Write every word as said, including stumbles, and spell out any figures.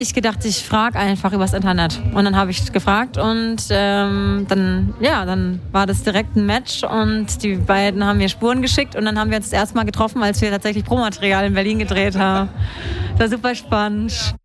Ich gedacht, ich frage einfach übers Internet. Und dann habe ich gefragt und ähm, dann, ja, dann war das direkt ein Match und die beiden haben mir Spuren geschickt und dann haben wir uns das erste Mal getroffen, als wir tatsächlich Promomaterial in Berlin gedreht haben. Das war super spannend.